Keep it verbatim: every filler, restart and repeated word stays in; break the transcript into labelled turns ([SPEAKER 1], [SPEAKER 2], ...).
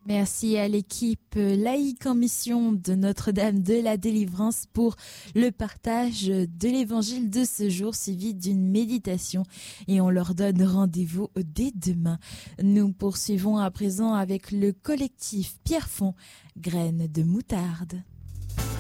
[SPEAKER 1] Merci à l'équipe laïque en mission de Notre-Dame de la Délivrance pour le partage de l'évangile de ce jour suivi d'une méditation et on leur donne rendez-vous dès demain. Nous poursuivons à présent avec le collectif Pierrefonds, graines de moutarde.